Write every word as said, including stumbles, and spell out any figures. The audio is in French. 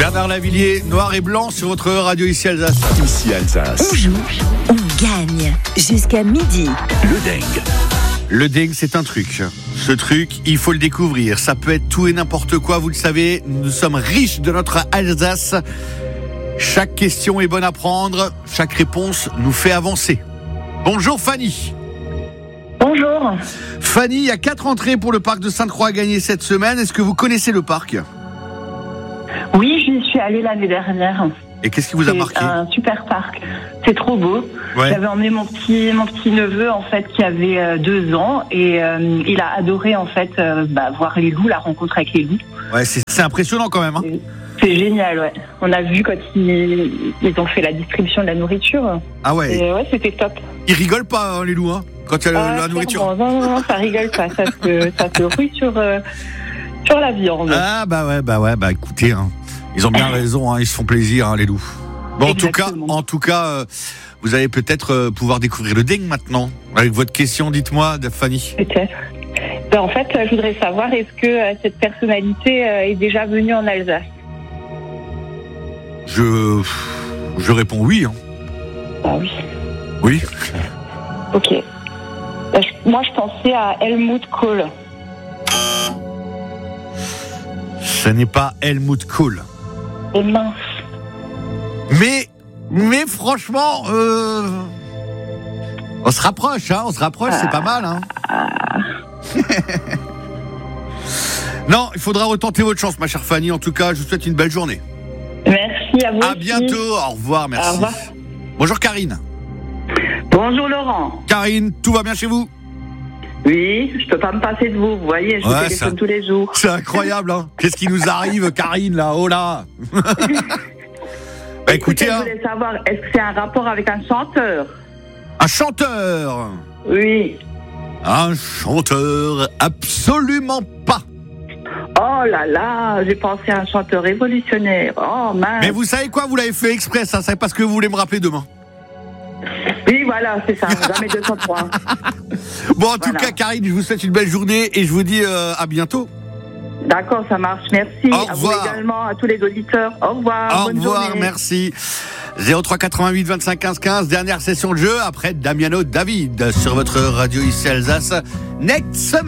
Bernard Lavilliers, noir et blanc sur votre radio ici Alsace. Ici Alsace. On joue, on gagne. Jusqu'à midi. Le dingue. Le dingue, c'est un truc. Ce truc, il faut le découvrir. Ça peut être tout et n'importe quoi, vous le savez. Nous sommes riches de notre Alsace. Chaque question est bonne à prendre. Chaque réponse nous fait avancer. Bonjour Fanny. Bonjour. Fanny, il y a quatre entrées pour le parc de Sainte-Croix à gagner cette semaine. Est-ce que vous connaissez le parc ? Oui, j'y suis allée l'année dernière. Et qu'est-ce qui vous a C'est marqué ? un super parc. C'est trop beau. Ouais. J'avais emmené mon petit mon petit neveu en fait qui avait euh, deux ans et euh, il a adoré en fait euh, bah, voir les loups, la rencontre avec les loups. Ouais, c'est, c'est impressionnant quand même. Hein. C'est, c'est génial, ouais. On a vu quand ils, ils ont fait la distribution de la nourriture. Ah ouais. Et ouais, c'était top. Ils rigolent pas hein, les loups, hein, quand il y a Ah, la, la nourriture. Non, non, non, ça rigole pas. Ça se ça se rouille sur euh, sur la viande. Ah bah ouais, bah ouais, bah écoutez, hein, ils ont bien raison, hein, ils se font plaisir, hein, les loups. Bon, en tout cas, Exactement. en tout cas, euh, vous allez peut-être euh, pouvoir découvrir le dingue maintenant. Avec votre question, dites-moi, Fanny. Peut-être. Ben, en fait, je voudrais savoir, est-ce que euh, cette personnalité euh, est déjà venue en Alsace ? Je, je réponds oui. Hein. Ah oui. Oui. Ok. Ben, je- moi, je pensais à Helmut Kohl. Ce n'est pas Helmut Kohl. Et mince. Mais, mais franchement, euh, on se rapproche, hein, on se rapproche, c'est pas mal, hein. Non, il faudra retenter votre chance, ma chère Fanny. En tout cas, je vous souhaite une belle journée. Merci à vous. À aussi. bientôt. Au revoir, merci. Au revoir. Bonjour Karine. Bonjour Laurent. Karine, tout va bien chez vous ? Oui, je peux pas me passer de vous. Vous voyez, je vous Ouais, téléphone ça- tous les jours. C'est incroyable, hein. Qu'est-ce qui nous arrive, Karine, là ? Oh là. Bah écoutez, je hein, voulais savoir, est-ce que c'est un rapport avec un chanteur ? un chanteur. Oui. Un chanteur, absolument pas. Oh là là, j'ai pensé à un chanteur révolutionnaire. Oh mince. Mais vous savez quoi ? Vous l'avez fait exprès, ça. C'est parce que vous voulez me rappeler demain. Oui, voilà, c'est ça. Jamais deux cent trois. Bon, en tout Voilà. cas, Karine, je vous souhaite une belle journée et je vous dis euh, à bientôt. D'accord, ça marche. Merci. Au À vous revoir. également, à tous les auditeurs. Au revoir. Au Bonne revoir, journée. merci. zéro trois quatre-vingt-huit vingt-cinq quinze quinze, dernière session de jeu après Damiano David sur votre radio ici Alsace. Next semaine.